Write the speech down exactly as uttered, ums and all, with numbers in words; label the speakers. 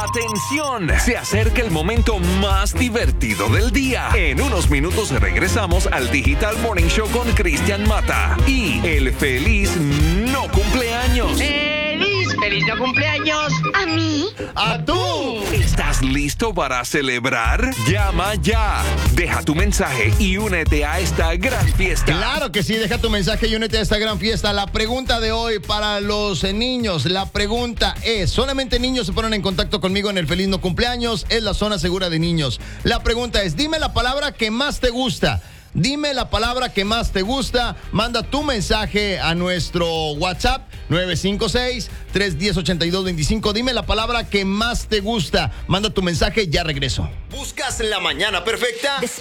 Speaker 1: Atención, se acerca el momento más divertido del día. En unos minutos regresamos al Digital Morning Show con Cristian Mata y el feliz no cumpleaños.
Speaker 2: ¡Feliz! ¡Feliz no cumpleaños!
Speaker 3: ¿A mí?
Speaker 4: ¡A tú!
Speaker 1: ¿Estás listo para celebrar? Llama ya. Deja tu mensaje y únete a esta gran fiesta.
Speaker 4: Claro que sí, deja tu mensaje y únete a esta gran fiesta. La pregunta de hoy para los eh, niños, la pregunta es, solamente niños se ponen en contacto conmigo en el Feliz No Cumpleaños, es la zona segura de niños. La pregunta es, dime la palabra que más te gusta. Dime la palabra que más te gusta. Manda tu mensaje a nuestro WhatsApp nueve cinco seis, tres uno cero, ocho dos dos cinco. Dime la palabra que más te gusta. Manda tu mensaje, ya regreso.
Speaker 5: ¿Buscas la mañana perfecta?